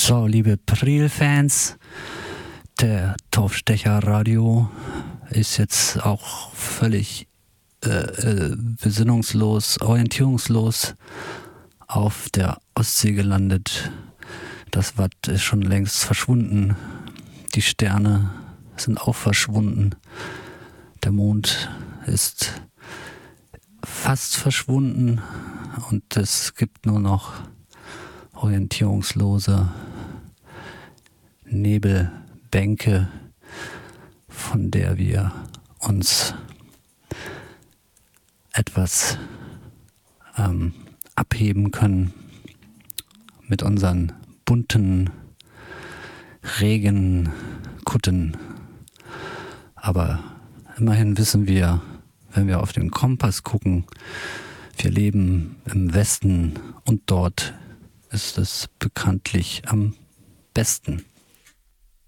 So, liebe Priel-Fans, der Torfstecher Radio ist jetzt auch völlig besinnungslos, orientierungslos auf der Ostsee gelandet. Das Watt ist schon längst verschwunden. Die Sterne sind auch verschwunden. Der Mond ist fast verschwunden und es gibt nur noch orientierungslose Nebelbänke, von der wir uns etwas abheben können mit unseren bunten Regenkutten. Aber immerhin wissen wir, wenn wir auf den Kompass gucken, wir leben im Westen und dort ist es bekanntlich am besten.